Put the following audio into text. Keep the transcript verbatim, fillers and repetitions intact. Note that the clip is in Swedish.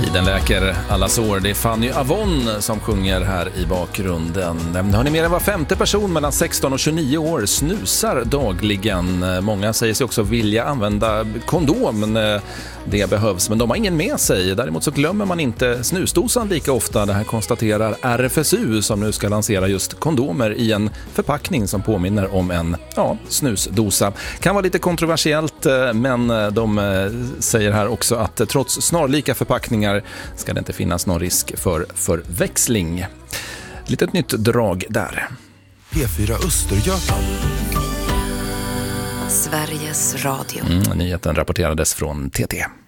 Tiden läker alla sår. Det är Fanny Avon som sjunger här i bakgrunden. Hör ni, mer än var femte person mellan sexton och tjugonio år snusar dagligen. Många säger sig också vilja använda kondom när det behövs, men de har ingen med sig. Däremot så glömmer man inte snusdosan lika ofta. Det här konstaterar R F S U som nu ska lansera just kondomer i en förpackning som påminner om en ja, snusdosa. Kan vara lite kontroversiellt, men de säger här också att trots snarlika förpackningar ska det inte finnas någon risk för förväxling. Lite ett nytt drag där. P fyra Östergötland. Sveriges Radio. Mm, nyheten rapporterades från T T.